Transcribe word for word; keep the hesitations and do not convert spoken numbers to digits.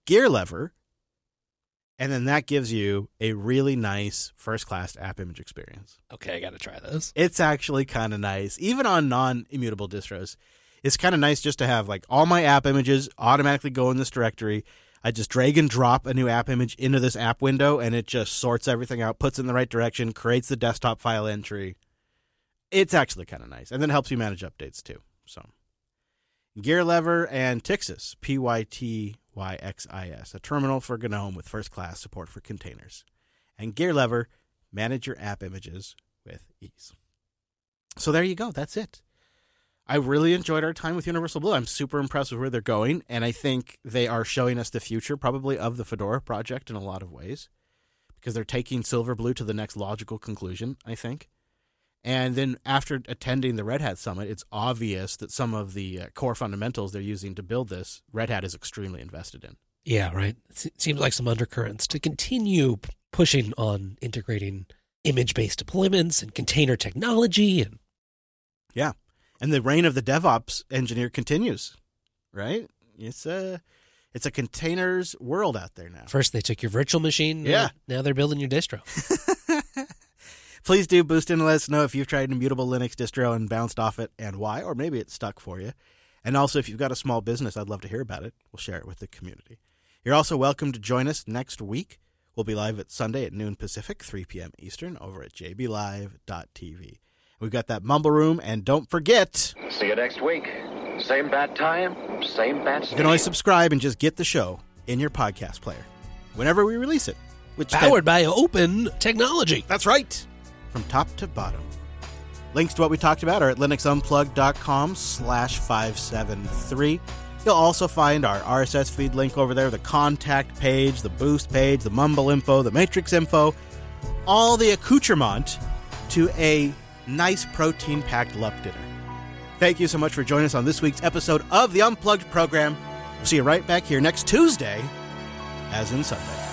Gear Lever, and then that gives you a really nice first-class app image experience. Okay, I got to try this. It's actually kind of nice. Even on non-immutable distros, it's kind of nice just to have like all my app images automatically go in this directory. I just drag and drop a new app image into this app window, and it just sorts everything out, puts it in the right direction, creates the desktop file entry. It's actually kind of nice, and then helps you manage updates too. So, Gear Lever and Pyxis, P Y T Y X I S, a terminal for GNOME with first-class support for containers. And Gear Lever, manage your app images with ease. So there you go. That's it. I really enjoyed our time with Universal Blue. I'm super impressed with where they're going, and I think they are showing us the future probably of the Fedora project in a lot of ways, because they're taking Silverblue to the next logical conclusion, I think. And then after attending the Red Hat Summit, it's obvious that some of the uh, core fundamentals they're using to build this, Red Hat is extremely invested in. Yeah, right. It seems like some undercurrents to continue p- pushing on integrating image-based deployments and container technology. And Yeah. And the reign of the DevOps engineer continues, right? It's a, it's a containers world out there now. First, they took your virtual machine. Yeah. Now they're building your distro. Please do boost in and let us know if you've tried an immutable Linux distro and bounced off it and why, or maybe it's stuck for you. And also, if you've got a small business, I'd love to hear about it. We'll share it with the community. You're also welcome to join us next week. We'll be live at Sunday at noon Pacific, three p.m. Eastern, over at j b live dot t v. We've got that Mumble Room, and don't forget... See you next week. Same bat time, same bat station. You can always subscribe and just get the show in your podcast player whenever we release it. Which Powered by open technology. That's right. From top to bottom. Links to what we talked about are at linuxunplugged.com slash 573. You'll also find our R S S feed link over there, the contact page, the boost page, the Mumble info, the Matrix info, all the accoutrement to a nice protein-packed Lup dinner. Thank you so much for joining us on this week's episode of the Unplugged program. We'll see you right back here next Tuesday, as in Sunday.